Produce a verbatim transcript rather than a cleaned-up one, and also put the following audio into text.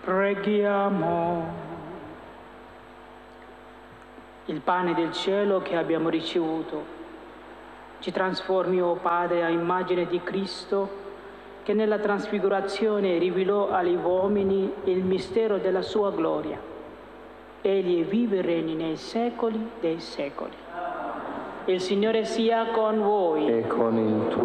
Preghiamo. Il pane del cielo che abbiamo ricevuto ci trasformi, o Padre, a immagine di Cristo, che nella trasfigurazione rivelò agli uomini il mistero della sua gloria. Egli vive e regni nei secoli dei secoli. Il Signore sia con voi. E con il tuo